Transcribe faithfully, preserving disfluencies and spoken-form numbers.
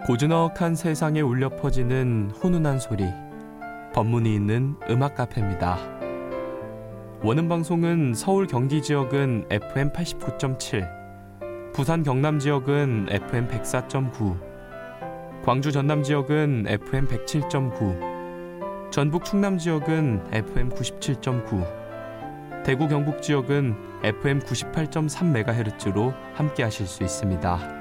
고즈넉한 세상에 울려 퍼지는 훈훈한 소리, 법문이 있는 음악 카페입니다. 원음 방송은 서울 경기 지역은 에프엠 팔십구 점 칠, 부산 경남 지역은 에프엠 백사 점 구, 광주 전남 지역은 에프엠 백칠 점 구, 전북 충남 지역은 에프엠 구십칠 점 구, 대구 경북 지역은 에프엠 구십팔 점 삼 메가헤르츠로 함께 하실 수 있습니다.